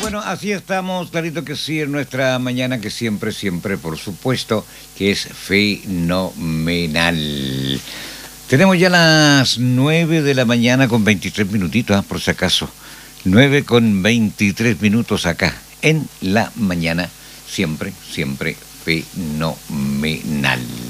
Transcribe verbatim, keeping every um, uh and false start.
Bueno, así estamos, clarito que sí, en nuestra mañana que siempre, siempre, por supuesto, que es fenomenal. Tenemos ya las nueve de la mañana con veintitrés minutitos, ¿eh? Por si acaso. nueve con veintitrés minutos acá, en la mañana, siempre, siempre fenomenal.